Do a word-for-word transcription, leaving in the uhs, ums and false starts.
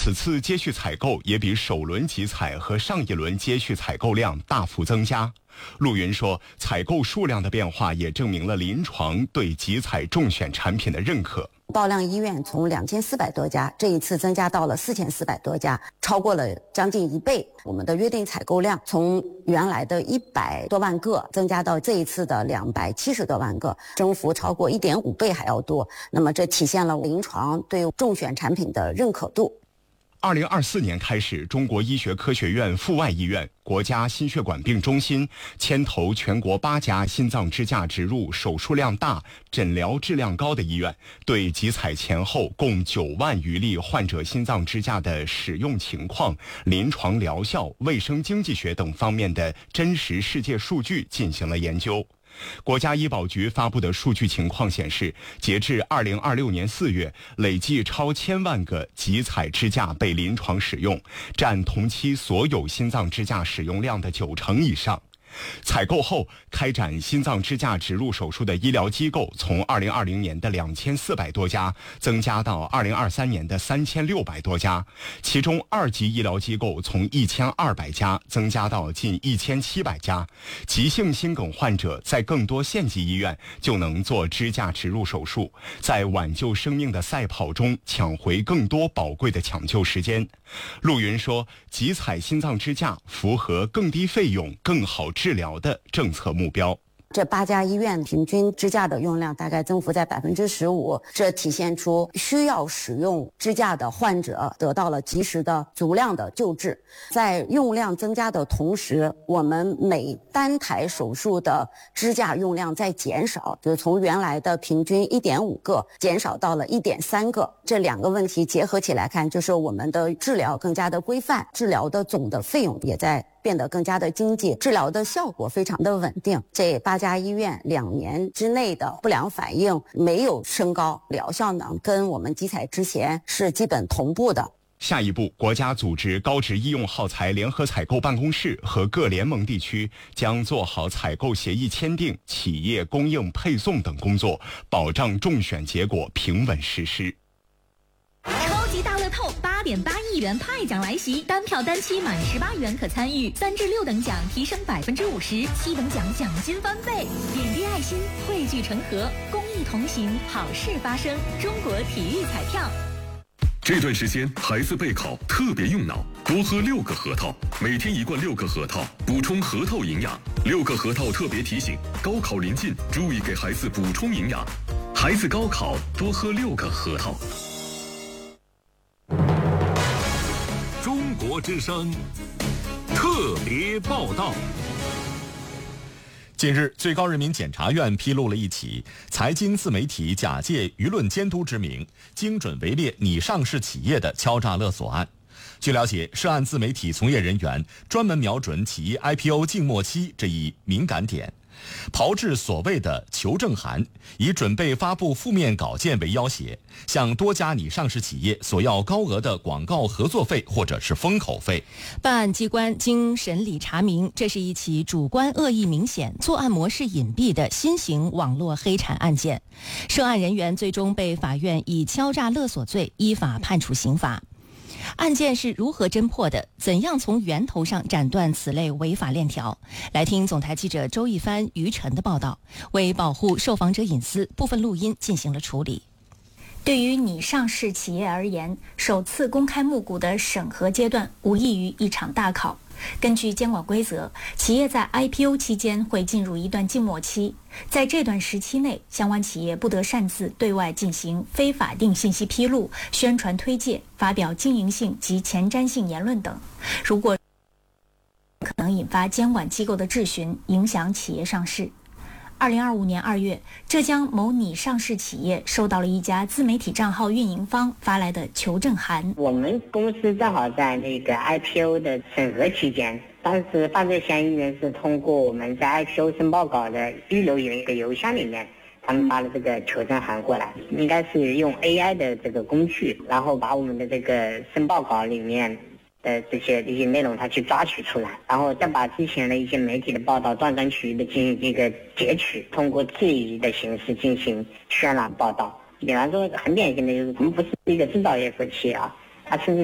此次接续采购也比首轮集采和上一轮接续采购量大幅增加。陆云说，采购数量的变化也证明了临床对集采中选产品的认可。 报量医院从两千四百多家，这一次增加到了四千四百多家，超过了将近一倍。我们的约定采购量从原来的一百多万个增加到这一次的两百七十多万个，增幅超过一点五倍还要多。那么这体现了临床对中选产品的认可度。 二零二四年开始，中国医学科学院阜外医院、国家心血管病中心牵头全国八家心脏支架植入手术量大、诊疗质量高的医院，对集采前后共九万余例患者心脏支架的使用情况、临床疗效、卫生经济学等方面的真实世界数据进行了研究。国家医保局发布的数据情况显示，截至二零二六年四月，累计超千万个集采支架被临床使用，占同期所有心脏支架使用量的九成以上。采购后开展心脏支架植入手术的医疗机构从二零二零年的两千四百多家增加到二零二三年的三千六百多家，其中二级医疗机构从一千二百家增加到近一千七百家。急性心梗患者在更多县级医院就能做支架植入手术，在挽救生命的赛跑中抢回更多宝贵的抢救时间。陆云说，集采心脏支架符合更低费用、更好治疗的政策目标。 这八家医院平均支架的用量大概增幅在百分之十五，这体现出需要使用支架的患者得到了及时的足量的救治。在用量增加的同时，我们每单台手术的支架用量在减少，就是从原来的平均一点五个减少到了一点三个。这两个问题结合起来看，就是我们的治疗更加的规范，治疗的总的费用也在变得更加的经济，治疗的效果非常的稳定。这八家医院两年之内的不良反应没有升高，疗效呢跟我们集采之前是基本同步的。 下一步，国家组织高值医用耗材联合采购办公室和各联盟地区将做好采购协议签订、企业供应配送等工作，保障中选结果平稳实施。 超级大乐透八点八亿元派奖来袭，单票单期满十八元可参与，三至六等奖提升百分之五十，七等奖奖金翻倍。点滴爱心，汇聚成河，公益同行，好事发生。中国体育彩票。 这段时间孩子备考特别用脑，多喝六个核桃，每天一罐六个核桃，补充核桃营养。六个核桃特别提醒：高考临近，注意给孩子补充营养。孩子高考多喝六个核桃。 中国之声特别报道。近日，最高人民检察院披露了一起财经自媒体假借舆论监督之名，精准围猎拟上市企业的敲诈勒索案。据了解，涉案自媒体从业人员专门瞄准企业 I P O 静默期这一敏感点，炮制所谓的求证函，以准备发布负面稿件为要挟，向多家拟上市企业索要高额的广告合作费或者是封口费。 办案机关经审理查明，这是一起主观恶意明显、作案模式隐蔽的新型网络黑产案件。涉案人员最终被法院以敲诈勒索罪依法判处刑罚。案件是如何侦破的？怎样从源头上斩断此类违法链条？来听总台记者周一帆、于晨的报道。为保护受访者隐私，部分录音进行了处理。 对于拟上市企业而言，首次公开募股的审核阶段无异于一场大考。根据监管规则，企业在 I P O 期间会进入一段静默期，在这段时期内，相关企业不得擅自对外进行非法定信息披露、宣传推介、发表经营性及前瞻性言论等。如果可能引发监管机构的质询，影响企业上市。二零二五年二月，浙江某拟上市企业收到了一家自媒体账号运营方发来的求证函。 我们公司正好在那个 I P O 的审核期间，当时犯罪嫌疑人是通过我们在 I P O 申报稿的预留一个邮箱里面，他们发了这个求证函过来，应该是用 A I 的这个工具，然后把我们的这个申报稿里面的这些这些内容它去抓取出来，然后再把之前的一些媒体的报道断章取义的进行一个截取，通过质疑的形式进行渲染报道。比方说很典型的就是我们不是一个制造业国企啊，它甚至